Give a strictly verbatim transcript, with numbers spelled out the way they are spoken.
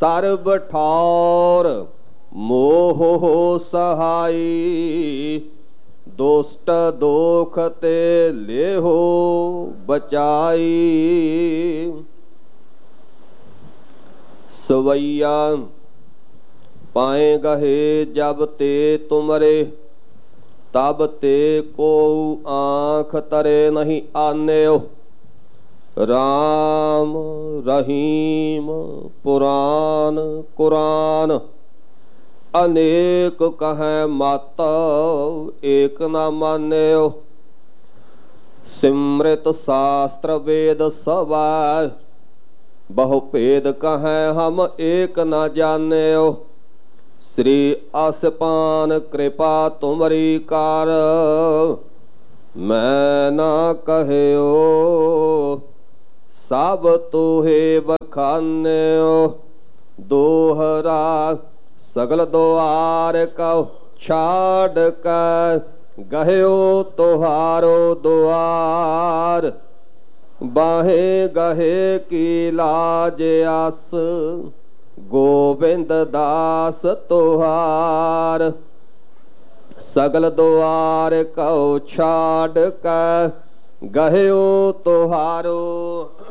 ਸਰਬ ਠੌਰ ਮੋਹ ਸਹਾਈ। ਦੁਸ਼ਟ ਦੋਖ ਤੇ ਲੇਹੋ ਬਚਾਈ। ਸਵਈਆ ਪਾਏ ਗਹੇ ਜਬ ਤੇ ਤੁਮਰੇ, ਤਬ ਤੇ ਕੋ ਆँख ਤਰੇ ਨਹੀਂ ਆਨਿਓ। ਰਾਮ ਰਹੀਮ ਪੁਰਾਨ ਕੁਰਾਨ, ਅਨੇਕ ਕਹੈ ਮਤ ਏਕ ਨਾ ਮਾਨਿਓ। ਸਿਮ੍ਰਿਤ ਸ਼ਾਸਤਰ ਵੇਦ ਸਵੈ, ਬਹੁ ਭੇਦ ਕਹੈ ਹਮ ਏਕ ਨਾ ਜਾਣਿਓ। श्री आसपान कृपा तुमरी कार, मैं ना कहियो सब तुहे बखान्यो। दोहरा सगल द्वार कहो छाड़ कर, गहियो तुहारो द्वार। बाहे गहे की लाज आस, गोविंद दास तुहार। सगल द्वार कहो छाड़ कर, गहियो तुहारो